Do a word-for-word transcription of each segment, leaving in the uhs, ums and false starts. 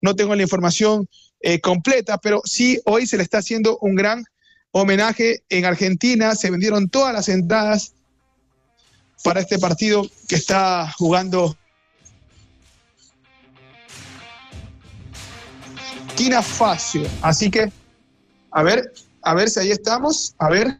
no tengo la información eh, completa, pero sí hoy se le está haciendo un gran homenaje en Argentina. Se vendieron todas las entradas para este partido que está jugando Burkina Faso. Así que, a ver, a ver si ahí estamos, a ver,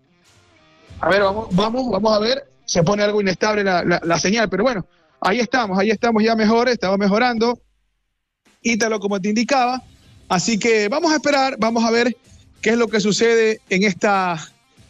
a ver, vamos, vamos, vamos a ver, se pone algo inestable la, la, la señal, pero bueno, ahí estamos, ahí estamos ya mejor, estamos mejorando, Ítalo, como te indicaba, así que vamos a esperar, vamos a ver qué es lo que sucede en esta,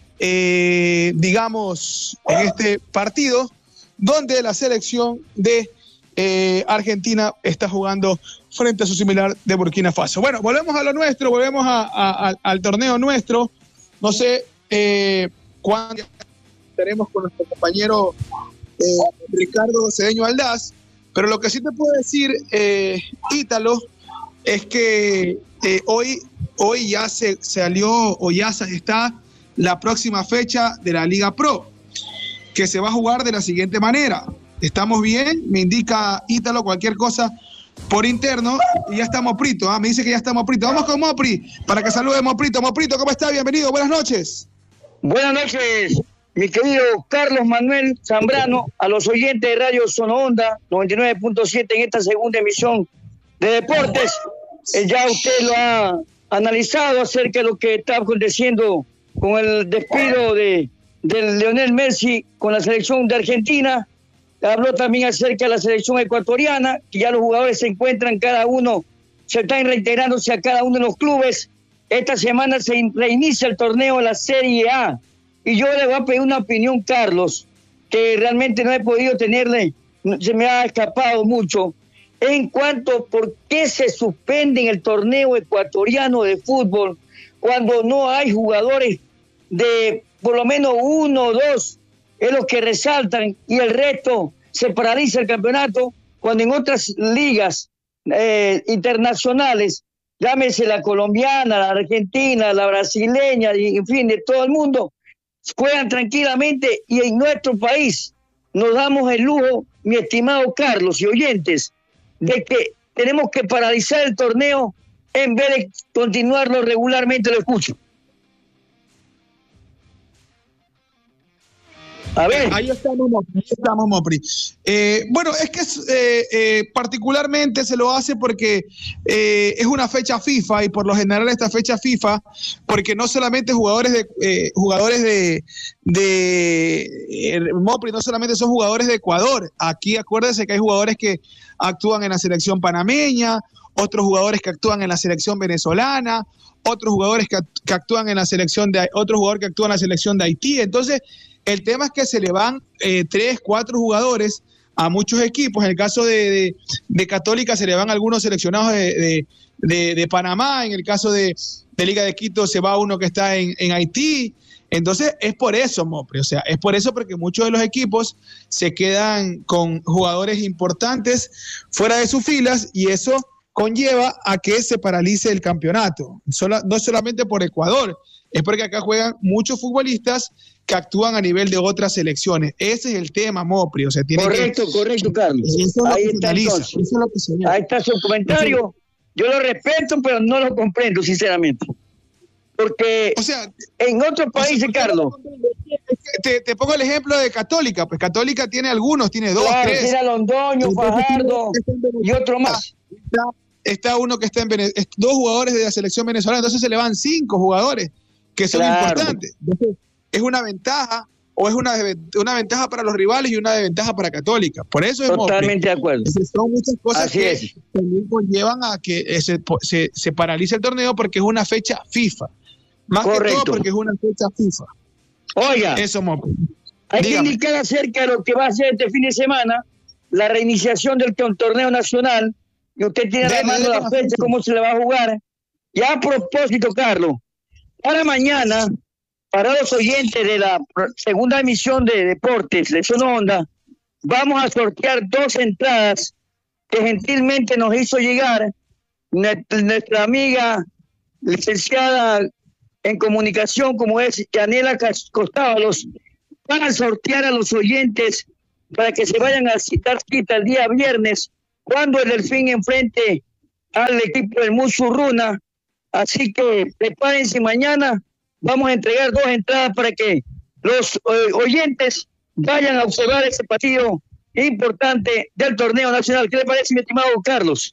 eh, digamos, en este partido, donde la selección de eh, Argentina está jugando frente a su similar de Burkina Faso. Bueno, volvemos a lo nuestro, volvemos a, a, a, al torneo nuestro. No sé eh, cuándo estaremos con nuestro compañero eh, Ricardo Cedeño Aldaz, pero lo que sí te puedo decir, eh, Ítalo, es que eh, hoy, hoy ya se salió o ya está la próxima fecha de la Liga Pro, que se va a jugar de la siguiente manera. ¿Estamos bien? Me indica Ítalo cualquier cosa por interno y ya está Moprito, ¿ah? Me dice que ya está Moprito. Vamos con Mopri para que salude Moprito. Moprito, ¿cómo está? Bienvenido, buenas noches. Buenas noches, mi querido Carlos Manuel Zambrano, a los oyentes de Radio Sonoonda noventa y nueve punto siete en esta segunda emisión de Deportes. Eh, ya usted lo ha analizado acerca de lo que está aconteciendo con el despido de, de Lionel Messi con la selección de Argentina. Habló también acerca de la selección ecuatoriana, que ya los jugadores se encuentran cada uno, se están reintegrándose a cada uno de los clubes. Esta semana se reinicia el torneo de la Serie A. Y yo le voy a pedir una opinión, Carlos, que realmente no he podido tenerle, se me ha escapado mucho, en cuanto a por qué se suspende en el torneo ecuatoriano de fútbol cuando no hay jugadores de por lo menos uno o dos, es los que resaltan, y el resto se paraliza el campeonato, cuando en otras ligas eh, internacionales, llámese la colombiana, la argentina, la brasileña, y en fin, de todo el mundo, juegan tranquilamente, y en nuestro país nos damos el lujo, mi estimado Carlos y oyentes, de que tenemos que paralizar el torneo en vez de continuarlo regularmente. Lo escucho. A ver. Ahí estamos, ahí estamos, Mopri. Eh, bueno, es que eh, eh, particularmente se lo hace porque eh, es una fecha FIFA, y por lo general esta fecha FIFA, porque no solamente jugadores de eh, jugadores de, de eh, Mopri, no solamente son jugadores de Ecuador. Aquí acuérdense que hay jugadores que actúan en la selección panameña, otros jugadores que actúan en la selección venezolana, otros jugadores que, que actúan en la selección de otro jugador que actúa en la selección de Haití. Entonces, el tema es que se le van eh, tres, cuatro jugadores a muchos equipos. En el caso de, de, de Católica se le van algunos seleccionados de, de, de, de Panamá. En el caso de, de Liga de Quito se va uno que está en, en Haití. Entonces es por eso, Mopri, o sea, es por eso porque muchos de los equipos se quedan con jugadores importantes fuera de sus filas, y eso conlleva a que se paralice el campeonato. Sola, no solamente por Ecuador, es porque acá juegan muchos futbolistas que actúan a nivel de otras selecciones. Ese es el tema, Mopri. O sea, tiene correcto, que, correcto, Carlos. Eso Ahí está, entonces. Eso es lo que se Ahí está su comentario. Yo lo respeto, pero no lo comprendo, sinceramente. Porque o sea, en otros países, o sea, Carlos... Te, te pongo el ejemplo de Católica. Pues Católica tiene algunos, tiene dos, claro, tres. Tiene a Londoño, Fajardo y otro más. Está, está uno que está en Venezuela, dos jugadores de la selección venezolana, entonces se le van cinco jugadores que son claro. importantes. Entonces, es una ventaja, o es una, una ventaja para los rivales y una desventaja para Católica. Por eso es totalmente de acuerdo. Entonces, son muchas cosas Así que es. también conllevan a que se, se, se paralice el torneo, porque es una fecha FIFA. Más correcto. Que todo porque es una fecha FIFA. Oiga, eso, Mopri. Hay Dígame. que indicar acerca de lo que va a ser este fin de semana, la reiniciación del torneo nacional, y usted tiene de mano la fecha, cómo se le va a jugar. Y a propósito, Carlos, para mañana, para los oyentes de la segunda emisión de Deportes de Sonoonda, vamos a sortear dos entradas que gentilmente nos hizo llegar nuestra amiga licenciada en comunicación, como es Yanela Costábalos, para sortear a los oyentes para que se vayan a citar cita el día viernes, cuando el Delfín enfrente al equipo del Musurruna. Así que prepárense, mañana vamos a entregar dos entradas para que los eh, oyentes vayan a observar ese partido importante del torneo nacional. ¿Qué le parece, mi estimado Carlos?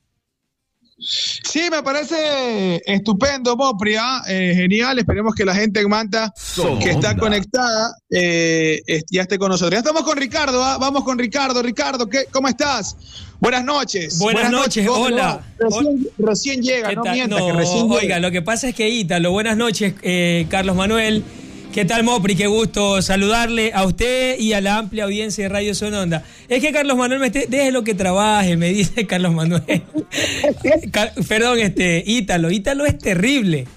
Sí, me parece estupendo, Mopri, ¿eh? Eh, genial. Esperemos que la gente en Manta Son que está onda. conectada eh, ya esté con nosotros. Ya estamos con Ricardo, ¿eh? Vamos con Ricardo. Ricardo, ¿qué, ¿cómo estás? Buenas noches. Buenas, buenas noches, noches hola. Recién, recién llega, no mientas, no, que recién oiga, llega. Lo que pasa es que Ítalo, buenas noches, eh, Carlos Manuel. ¿Qué tal, Mopri? Qué gusto saludarle a usted y a la amplia audiencia de Radio Zona Onda. Es que Carlos Manuel me esté, deje lo que trabaje, me dice Carlos Manuel. Car- Perdón, este, Ítalo, Ítalo es terrible.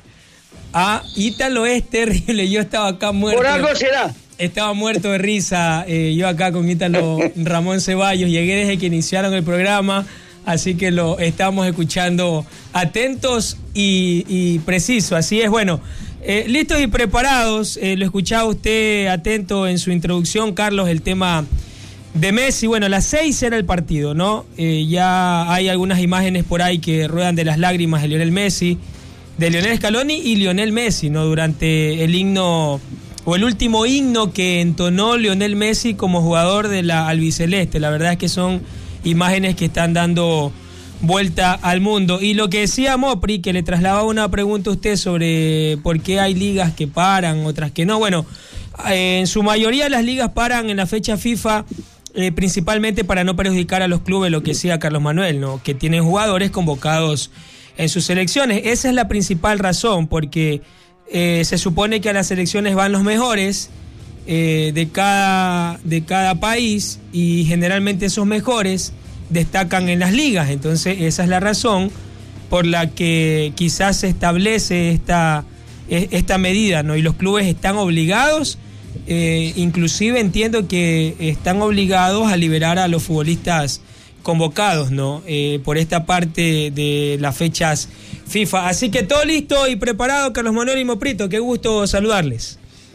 Ah, Ítalo es terrible. Yo estaba acá muerto. Por algo será. Estaba muerto de risa, eh, yo acá con Ítalo Ramón Ceballos. Llegué desde que iniciaron el programa, así que lo estamos escuchando atentos y, y preciso. Así es, bueno. Eh, listos y preparados, eh, lo escuchaba usted atento en su introducción, Carlos, el tema de Messi. Bueno, a las seis era el partido, ¿no? Eh, ya hay algunas imágenes por ahí que ruedan de las lágrimas de Lionel Messi, de Lionel Scaloni y Lionel Messi, ¿no? Durante el himno, o el último himno que entonó Lionel Messi como jugador de la albiceleste. La verdad es que son imágenes que están dando vuelta al mundo. Y lo que decía Mopri, que le trasladaba una pregunta a usted sobre por qué hay ligas que paran, otras que no. Bueno, eh, en su mayoría las ligas paran en la fecha FIFA, eh, principalmente para no perjudicar a los clubes, lo que decía Carlos Manuel, ¿no? Que tienen jugadores convocados en sus selecciones. Esa es la principal razón, porque eh, se supone que a las selecciones van los mejores eh, de cada, de cada país, y generalmente esos mejores destacan en las ligas. Entonces esa es la razón por la que quizás se establece esta, esta medida, ¿no? Y los clubes están obligados, eh, inclusive entiendo que están obligados a liberar a los futbolistas convocados, ¿no? Eh, por esta parte de las fechas FIFA. Así que todo listo y preparado, Carlos Manuel y Moprito, qué gusto saludarles.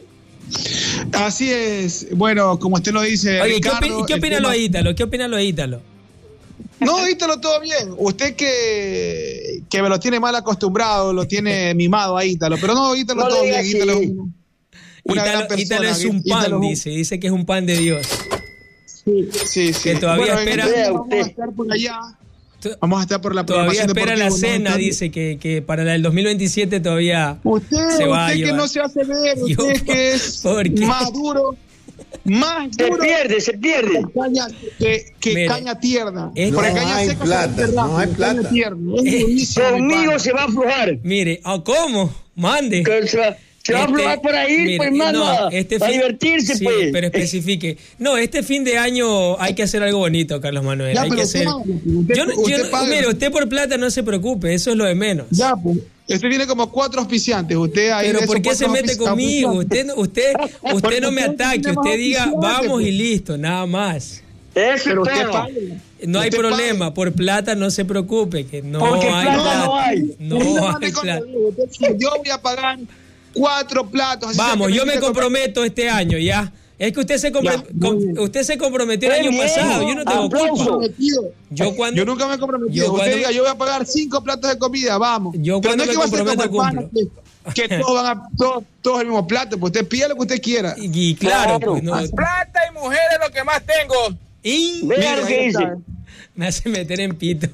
Así es, bueno, como usted lo dice, Oye, Ricardo, ¿qué, opi- ¿qué opina tema... lo de Ítalo? ¿Qué opina lo de Ítalo? No, Ítalo, todo bien. Usted que, que me lo tiene mal acostumbrado, lo tiene mimado a Ítalo, pero no, Ítalo, no todo bien. Ítalo, una Ítalo, gran persona. Ítalo es un pan, Ítalo, dice, dice que es un pan de Dios. Sí, sí, sí. Que todavía bueno, espera. Vamos a estar por allá. Vamos a estar por la todavía espera la cena, ¿no? Dice que, que para el dos mil veintisiete todavía usted, se va usted a que no se hace ver, usted Yo, que es más duro, más se duro. pierde, se pierde. Que caña, que, que Mire, caña tierna. No caña hay seca, plata, no hay plata. Tierna, es Conmigo se va a aflojar. Mire, ¿cómo? Mande. Se va, se va este, a aflojar por ahí, mire, pues, mano, no, este fin, a divertirse, sí, pues. Pero especifique. No, este fin de año hay que hacer algo bonito, Carlos Manuel. Ya, hay que hacer. Usted, yo, usted yo, paga. Mire, usted por plata no se preocupe, eso es lo de menos. Ya, pues. Usted tiene como cuatro auspiciantes. Usted ahí pero ¿por qué se mete conmigo? Usted, usted, usted no me ataque. Usted diga vamos y listo, nada más. Eso pero usted pague. No hay problema, pague. Por plata no se preocupe, que no Porque hay plata. plata. No hay. No hay plata. Yo voy a pagar cuatro platos. Vamos, yo me comprometo comer. este año ya. Es que usted se, compre- ya, com- usted se comprometió el año bien, pasado, yo no tengo culpa. Yo, cuando, yo nunca me he comprometido. Yo usted cuando, diga, yo voy a pagar cinco platos de comida, vamos. Yo Pero cuando no me comprometo cumplo. Que, que todos van a todos, todos el mismo plato, pues usted pide lo que usted quiera. Y, y claro, claro. Pues, no. Plata y mujeres es lo que más tengo. Y mira lo que dice. Me hace meter en pito.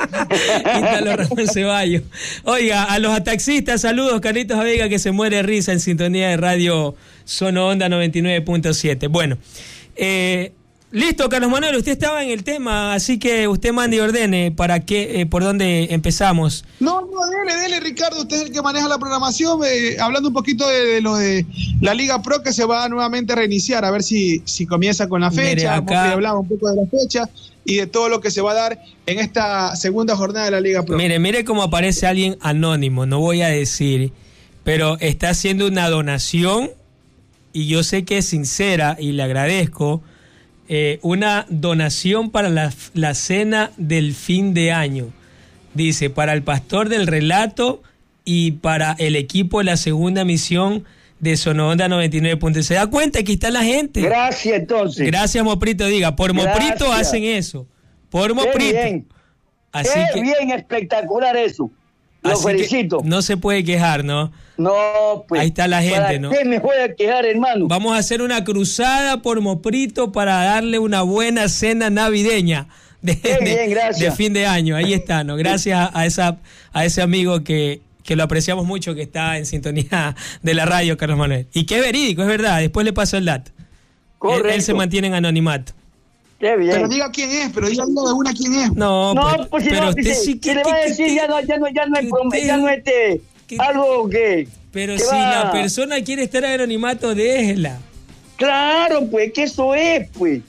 Ítalo Ramón Ceballos. Oiga, a los taxistas, saludos, Carlitos Avega, que se muere de risa en sintonía de Radio Zona Onda noventa y nueve punto siete. Bueno, eh, listo, Carlos Manuel, usted estaba en el tema, así que usted mande y ordene para qué, eh, por dónde empezamos. No, no, dele, dele, Ricardo, usted es el que maneja la programación, eh, hablando un poquito de, de lo de la Liga Pro, que se va nuevamente a reiniciar, a ver si, si comienza con la fecha. Mire, acá hablaba un poco de la fecha y de todo lo que se va a dar en esta segunda jornada de la Liga Pro. Mire, mire cómo aparece alguien anónimo, no voy a decir, pero está haciendo una donación, y yo sé que es sincera y le agradezco, eh, una donación para la, la cena del fin de año. Dice, para el pastor del relato y para el equipo de la segunda misión de Zona Onda noventa y nueve punto seis. ¿Se da cuenta? Aquí está la gente. Gracias, entonces. Gracias, Moprito. Diga, por Moprito hacen eso. Por Moprito. Así Qué que, bien espectacular eso. Lo felicito. No se puede quejar, ¿no? No, pues. Ahí está la gente, ¿para ¿no? qué me voy a quejar, hermano? Vamos a hacer una cruzada por Moprito para darle una buena cena navideña de, Qué bien, de, gracias. de fin de año. Ahí está, ¿no? Gracias a esa a ese amigo que, que lo apreciamos mucho, que está en sintonía de la radio, Carlos Manuel. Y que es verídico, es verdad. Después le paso el dato. Correcto. Él, él se mantiene en anonimato. Qué bien. Pero diga quién es, pero diga de una quién es. No, No, pues, pues si pero no, usted si, sí si que, le va a que- decir, que- ya no, ya no, ya no es, que prom- usted- ya no es este, que- algo que... Pero que si va- la persona quiere estar en anonimato, déjela. Claro, pues, que eso es, pues.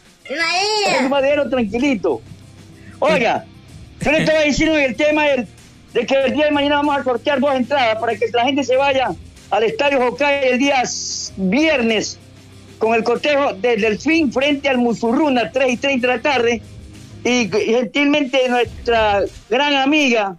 Es madero tranquilito. Oiga, yo le estaba diciendo el tema del, de que el día de mañana vamos a sortear dos entradas para que la gente se vaya al Estadio Jocay el día s- viernes con el cotejo del Delfín frente al Musurruna, tres y treinta de la tarde. Y gentilmente nuestra gran amiga,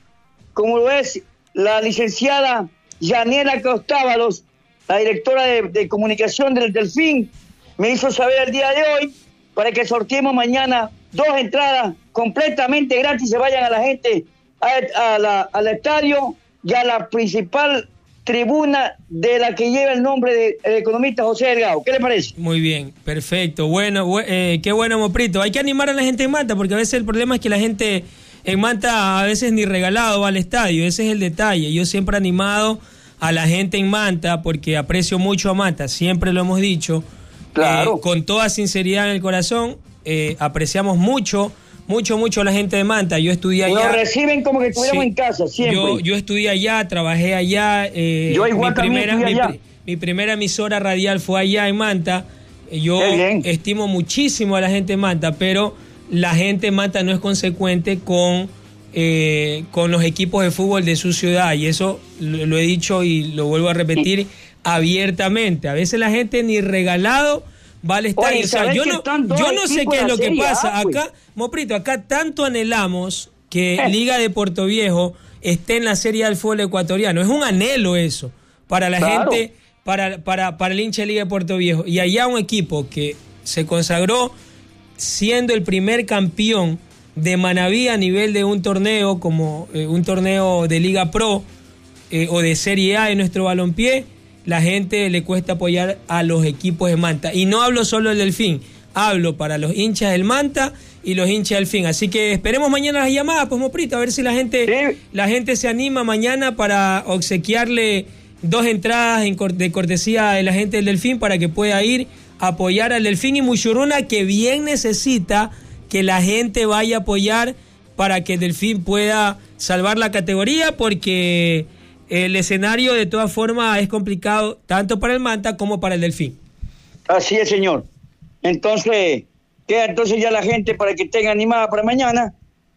como lo es la licenciada Yanela Costábalos, la directora de, de comunicación del Delfín, me hizo saber el día de hoy para que sorteemos mañana dos entradas completamente gratis, se vayan a la gente a, a la, al estadio y a la principal tribuna de la que lleva el nombre del economista José Delgado. ¿Qué le parece? Muy bien, perfecto. Bueno, bu- eh, qué bueno, Moprito. Hay que animar a la gente en Manta, porque a veces el problema es que la gente en Manta a veces ni regalado va al estadio. Ese es el detalle. Yo siempre he animado a la gente en Manta porque aprecio mucho a Manta, siempre lo hemos dicho. Claro. Eh, con toda sinceridad en el corazón, eh, apreciamos mucho, mucho, mucho a la gente de Manta. Yo estudié Nos allá. reciben como que estuviéramos Sí. en casa, siempre. Yo, yo estudié allá, trabajé allá. eh, Yo igual mi también primera, estudié mi, allá. pri- mi primera emisora radial fue allá en Manta. Eh, Yo Qué bien. estimo muchísimo a la gente de Manta, pero la gente de Manta no es consecuente con, eh, con los equipos de fútbol de su ciudad. Y eso lo, lo he dicho y lo vuelvo a repetir abiertamente. A veces la gente ni regalado va al estadio. Oye, O sea, ¿sabes yo que no, están dos yo no sé equipos qué es en la lo que Serie A, pasa. pues? Acá, Moprito, acá tanto anhelamos que Eh. Liga de Puerto Viejo esté en la Serie A del fútbol ecuatoriano. Es un anhelo eso para la Claro. gente, para, para, para el hincha de Liga de Puerto Viejo. Y allá un equipo que se consagró siendo el primer campeón de Manaví a nivel de un torneo como eh, un torneo de Liga Pro eh, o de Serie A en nuestro balompié, la gente le cuesta apoyar a los equipos de Manta. Y no hablo solo del Delfín, hablo para los hinchas del Manta y los hinchas del Fin. Así que esperemos mañana las llamadas, pues Moprito, a ver si la gente, Sí. la gente se anima mañana para obsequiarle dos entradas en cor- de cortesía de la gente del Delfín para que pueda ir a apoyar al Delfín y Muchurruna, que bien necesita que la gente vaya a apoyar para que el Delfín pueda salvar la categoría, porque el escenario de todas formas es complicado tanto para el Manta como para el Delfín. Así es, señor. Entonces, queda entonces ya la gente para que esté animada para mañana.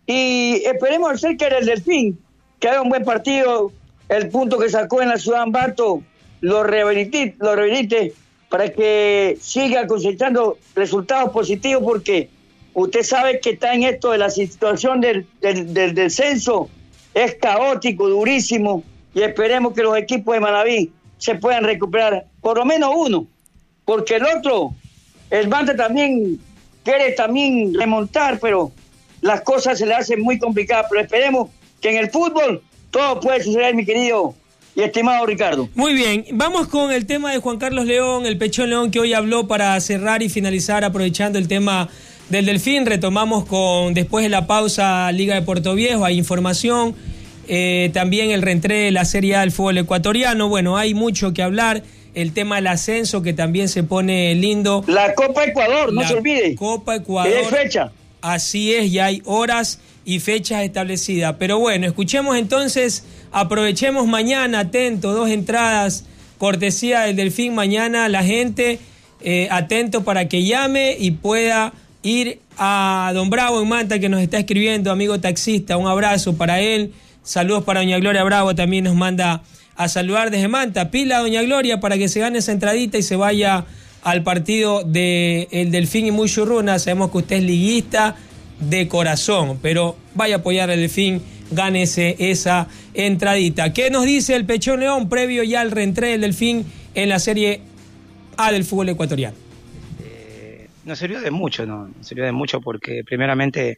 Y esperemos acerca del Delfín, que haga un buen partido. El punto que sacó en la ciudad de Ambato lo rehabilite, lo rehabilite para que siga cosechando resultados positivos, porque usted sabe que está en esto de la situación del, del, del descenso. Es caótico, durísimo, y esperemos que los equipos de Manaví se puedan recuperar, por lo menos uno, porque el otro, el Manta también quiere también remontar, pero las cosas se le hacen muy complicadas. Pero esperemos que en el fútbol todo puede suceder, mi querido y estimado Ricardo. Muy bien, vamos con el tema de Juan Carlos León, el Pechón León, que hoy habló para cerrar y finalizar aprovechando el tema del Delfín. Retomamos con después de la pausa Liga de Puerto Viejo, hay información, eh, también el reentré de la Serie A del fútbol ecuatoriano. Bueno, hay mucho que hablar, el tema del ascenso que también se pone lindo. La Copa Ecuador, no La se olvide. Copa Ecuador. Es fecha. Así es, ya hay horas y fechas establecidas. Pero bueno, escuchemos entonces, aprovechemos mañana, atento, dos entradas, cortesía del Delfín mañana, la gente eh, atento para que llame y pueda ir a Don Bravo en Manta, que nos está escribiendo, amigo taxista, un abrazo para él, saludos para doña Gloria Bravo, también nos manda a saludar desde Manta. Pila doña Gloria para que se gane esa entradita y se vaya al partido de el Delfín y Muchurruna. Sabemos que usted es liguista de corazón, pero vaya a apoyar al Delfín, gánese esa entradita. ¿Qué nos dice el Pechón León previo ya al reentré del Delfín en la Serie A del fútbol ecuatoriano? Eh, nos sirvió de mucho, ¿no? Nos sirvió de mucho porque primeramente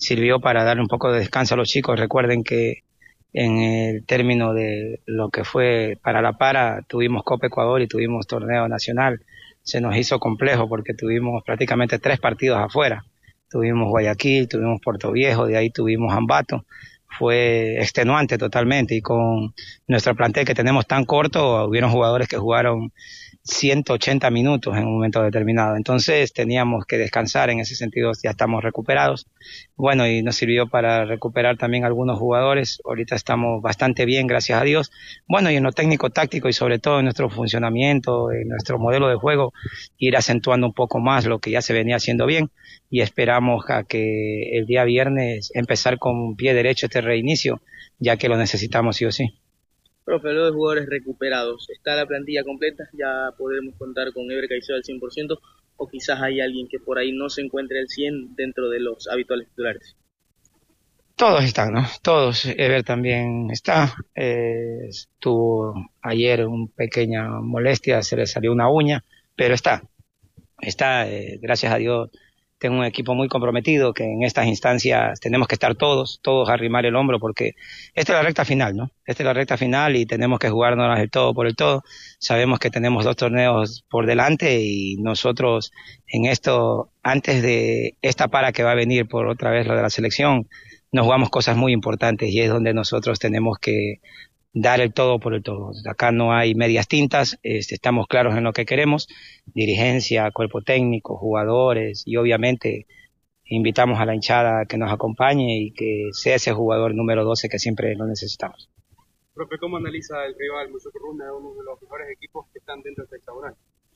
sirvió para darle un poco de descanso a los chicos. Recuerden que en el término de lo que fue para la para, tuvimos Copa Ecuador y tuvimos torneo nacional. Se nos hizo complejo porque tuvimos prácticamente tres partidos afuera. Tuvimos Guayaquil, tuvimos Puerto Viejo, de ahí tuvimos Ambato. Fue extenuante totalmente, y con nuestro plantel que tenemos tan corto, hubieron jugadores que jugaron ciento ochenta minutos en un momento determinado. Entonces teníamos que descansar, en ese sentido ya estamos recuperados. Bueno, y nos sirvió para recuperar también algunos jugadores. Ahorita estamos bastante bien, gracias a Dios. Bueno, y en lo técnico, táctico y sobre todo en nuestro funcionamiento, en nuestro modelo de juego, ir acentuando un poco más lo que ya se venía haciendo bien, y esperamos a que el día viernes empezar con pie derecho este reinicio, ya que lo necesitamos sí o sí. Profe, habló de jugadores recuperados. ¿Está la plantilla completa? ¿Ya podremos contar con Eber Caicedo al cien por ciento? ¿O quizás hay alguien que por ahí no se encuentre al cien dentro de los habituales titulares? Todos están, ¿no? Todos. Eber también está. Eh, tuvo ayer una pequeña molestia, se le salió una uña, pero está. Está, eh, gracias a Dios. Tengo un equipo muy comprometido, que en estas instancias tenemos que estar todos, todos a arrimar el hombro, porque esta es la recta final, ¿no? Esta es la recta final y tenemos que jugarnos el todo por el todo. Sabemos que tenemos dos torneos por delante y nosotros en esto, antes de esta para que va a venir por otra vez lo de la selección, nos jugamos cosas muy importantes, y es donde nosotros tenemos que dar el todo por el todo. Acá no hay medias tintas, este, estamos claros en lo que queremos, dirigencia, cuerpo técnico, jugadores, y obviamente invitamos a la hinchada a que nos acompañe y que sea ese jugador número doce que siempre lo necesitamos. Profe, ¿cómo analiza el rival Musucuruna, uno de los mejores equipos que están dentro del hexagonal?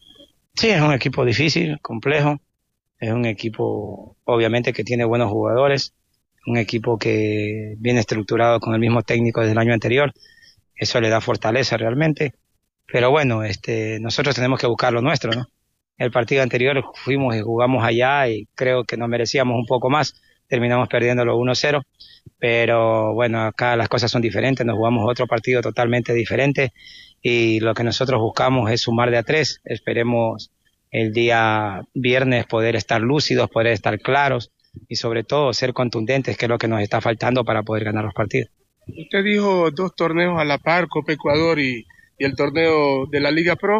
Sí, es un equipo difícil, complejo, es un equipo obviamente que tiene buenos jugadores, un equipo que viene estructurado con el mismo técnico desde el año anterior. Eso le da fortaleza realmente, pero bueno, este, nosotros tenemos que buscar lo nuestro, ¿no? El partido anterior fuimos y jugamos allá y creo que nos merecíamos un poco más, terminamos perdiéndolo uno cero, pero bueno, acá las cosas son diferentes, nos jugamos otro partido totalmente diferente y lo que nosotros buscamos es sumar de a tres. Esperemos el día viernes poder estar lúcidos, poder estar claros y sobre todo ser contundentes, que es lo que nos está faltando para poder ganar los partidos. Usted dijo dos torneos a la par, Copa Ecuador y, y el torneo de la Liga Pro.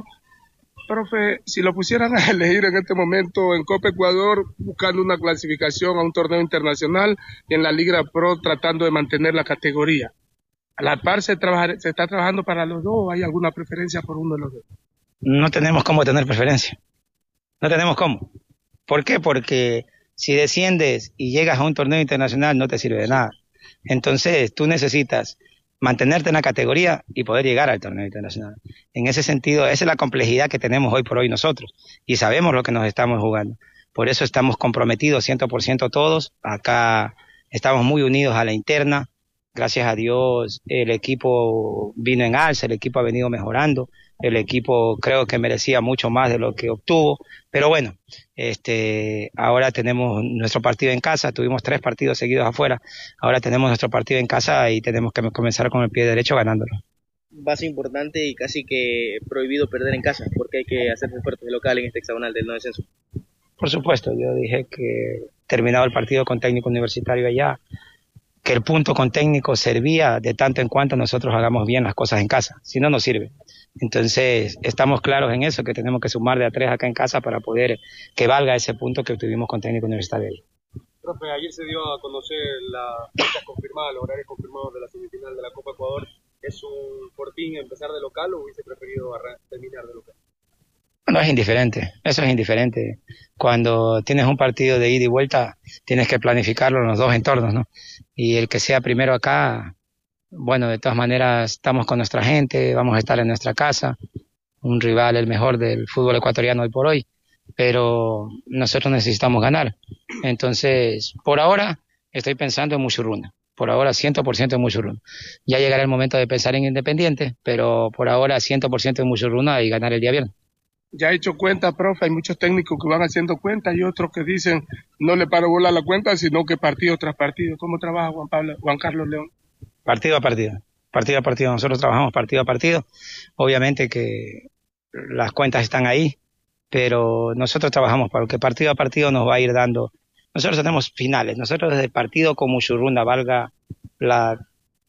Profe, si lo pusieran a elegir en este momento en Copa Ecuador buscando una clasificación a un torneo internacional y en la Liga Pro tratando de mantener la categoría, ¿a la par se, trabaja, se está trabajando para los dos o hay alguna preferencia por uno de los dos? No tenemos cómo tener preferencia. No tenemos cómo. ¿Por qué? Porque si desciendes y llegas a un torneo internacional no te sirve de nada. Entonces tú necesitas mantenerte en la categoría y poder llegar al torneo internacional. En ese sentido, esa es la complejidad que tenemos hoy por hoy nosotros y sabemos lo que nos estamos jugando. Por eso estamos comprometidos cien por ciento todos. Acá estamos muy unidos a la interna. Gracias a Dios el equipo vino en alza, el equipo ha venido mejorando. El equipo creo que merecía mucho más de lo que obtuvo, pero bueno, este, ahora tenemos nuestro partido en casa, tuvimos tres partidos seguidos afuera, ahora tenemos nuestro partido en casa y tenemos que comenzar con el pie derecho ganándolo. Base importante y casi que prohibido perder en casa, porque hay que hacerse fuertes de local en este hexagonal del no descenso. Por supuesto, yo dije que terminado el partido con Técnico Universitario allá, que el punto con Técnico servía de tanto en cuanto nosotros hagamos bien las cosas en casa, si no nos sirve. Entonces, estamos claros en eso, que tenemos que sumar de a tres acá en casa para poder que valga ese punto que obtuvimos con Técnico Universitario. Profe, ayer se dio a conocer la fecha confirmada, los horarios confirmados de la semifinal de la Copa Ecuador. ¿Es un fortín empezar de local o hubiese preferido terminar de local? No, es indiferente, eso es indiferente. Cuando tienes un partido de ida y vuelta, tienes que planificarlo en los dos entornos, ¿no? Y el que sea primero acá, bueno, de todas maneras estamos con nuestra gente, vamos a estar en nuestra casa, un rival el mejor del fútbol ecuatoriano hoy por hoy, pero nosotros necesitamos ganar. Entonces, por ahora estoy pensando en Musurruna, por ahora cien por ciento en Musurruna. Ya llegará el momento de pensar en Independiente, pero por ahora cien por ciento en Musurruna y ganar el día viernes. Ya he hecho cuenta, profe, hay muchos técnicos que van haciendo cuenta y otros que dicen no le paro bola a la cuenta, sino que partido tras partido. ¿Cómo trabaja Juan Pablo, Juan Carlos León? Partido a partido, partido a partido. Nosotros trabajamos partido a partido. Obviamente que las cuentas están ahí, pero nosotros trabajamos para que partido a partido nos va a ir dando nosotros tenemos finales. Nosotros desde el partido con Muchurruna, valga la,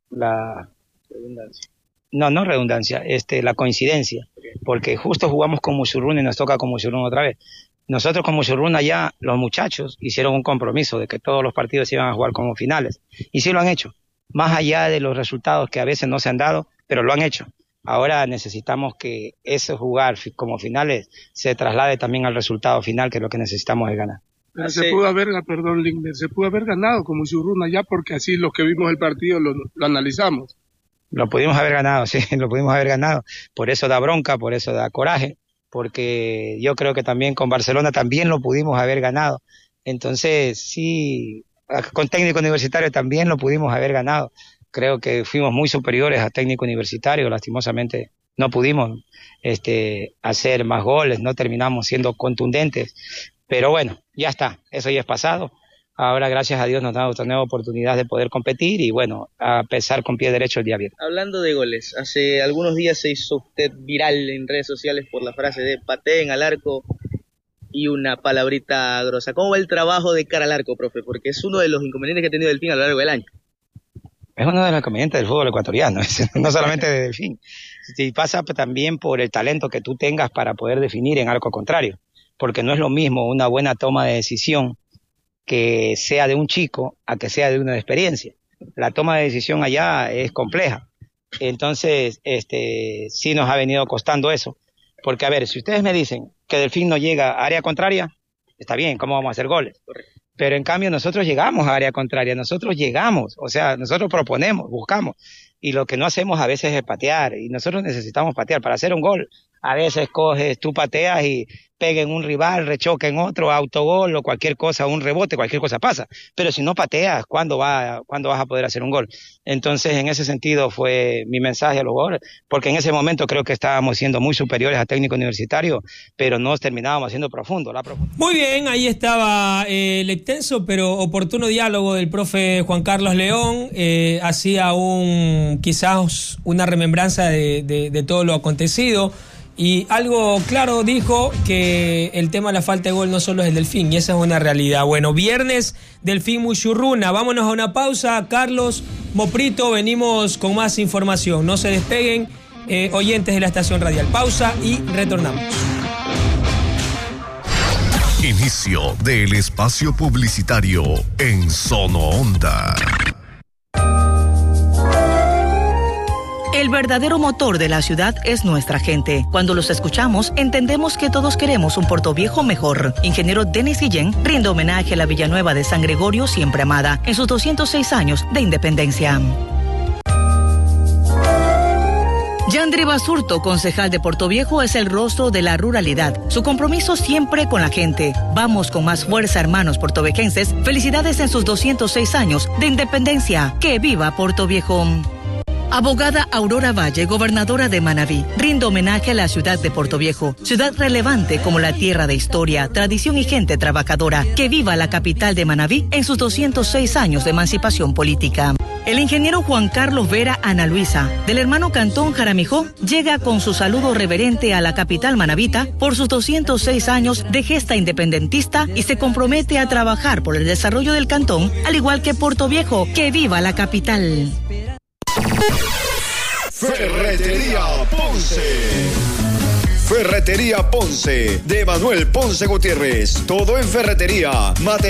la Redundancia. No, no redundancia, este, la coincidencia, porque justo jugamos con Muchurruna y nos toca con Muchurruna otra vez. Nosotros con Muchurruna ya, los muchachos hicieron un compromiso de que todos los partidos iban a jugar como finales, y sí lo han hecho, más allá de los resultados que a veces no se han dado, pero lo han hecho. Ahora necesitamos que ese jugar como finales se traslade también al resultado final, que es lo que necesitamos es ganar. Pero se pudo haber, perdón, Lindner, se pudo haber ganado con Muchurruna ya, porque así los que vimos el partido lo, lo analizamos. Lo pudimos haber ganado, sí, lo pudimos haber ganado. Por eso da bronca, por eso da coraje, porque yo creo que también con Barcelona también lo pudimos haber ganado. Entonces, sí, con Técnico Universitario también lo pudimos haber ganado. Creo que fuimos muy superiores a Técnico Universitario, lastimosamente no pudimos este, hacer más goles, no terminamos siendo contundentes. Pero bueno, ya está, eso ya es pasado. Ahora, gracias a Dios, nos da otra nueva oportunidad de poder competir y, bueno, a pesar con pie derecho el día viernes. Hablando de goles, hace algunos días se hizo usted viral en redes sociales por la frase de pateen al arco y una palabrita grosa. ¿Cómo va el trabajo de cara al arco, profe? Porque es uno de los inconvenientes que ha tenido Delfín a lo largo del año. Es uno de los inconvenientes del fútbol ecuatoriano, no solamente de Delfín. Y pasa también por el talento que tú tengas para poder definir en arco contrario, porque no es lo mismo una buena toma de decisión que sea de un chico a que sea de una experiencia. La toma de decisión allá es compleja. Entonces, este, sí nos ha venido costando eso. Porque, a ver, si ustedes me dicen que Delfín no llega a área contraria, está bien, ¿cómo vamos a hacer goles? Correcto. Pero en cambio nosotros llegamos a área contraria, nosotros llegamos, o sea, nosotros proponemos, buscamos. Y lo que no hacemos a veces es patear, y nosotros necesitamos patear. Para hacer un gol, a veces coges, tú pateas y pega en un rival, rechoca en otro, autogol o cualquier cosa, un rebote, cualquier cosa pasa. Pero si no pateas, ¿cuándo, va, ¿cuándo vas a poder hacer un gol? Entonces, en ese sentido fue mi mensaje a los jugadores, porque en ese momento creo que estábamos siendo muy superiores a Técnico Universitario, pero nos terminábamos haciendo profundo. La profundo. Muy bien, ahí estaba eh, el extenso pero oportuno diálogo del profe Juan Carlos León. Eh, hacía un quizás una remembranza de, de, de todo lo acontecido. Y algo claro dijo, que el tema de la falta de gol no solo es el Delfín, y esa es una realidad. Bueno, viernes, Delfín Muchurruna. Vámonos a una pausa, Carlos Moprito, venimos con más información. No se despeguen, eh, oyentes de la estación radial. Pausa y retornamos. Inicio del espacio publicitario en Sono Onda. El verdadero motor de la ciudad es nuestra gente. Cuando los escuchamos, entendemos que todos queremos un Portoviejo mejor. Ingeniero Denis Guillén rinde homenaje a la Villanueva de San Gregorio, siempre amada, en sus doscientos seis años de independencia. Yandri Basurto, concejal de Portoviejo, es el rostro de la ruralidad. Su compromiso siempre con la gente. Vamos con más fuerza, hermanos portovejenses. Felicidades en sus doscientos seis años de independencia. ¡Que viva Portoviejo! Abogada Aurora Valle, gobernadora de Manabí, rinde homenaje a la ciudad de Portoviejo, ciudad relevante como la tierra de historia, tradición y gente trabajadora. Que viva la capital de Manabí en sus doscientos seis años de emancipación política. El ingeniero Juan Carlos Vera Ana Luisa, del hermano Cantón Jaramijó, llega con su saludo reverente a la capital manabita por sus doscientos seis años de gesta independentista y se compromete a trabajar por el desarrollo del cantón, al igual que Portoviejo. Que viva la capital. Ferretería Ponce. Ferretería Ponce, de Manuel Ponce Gutiérrez. Todo en ferretería, material.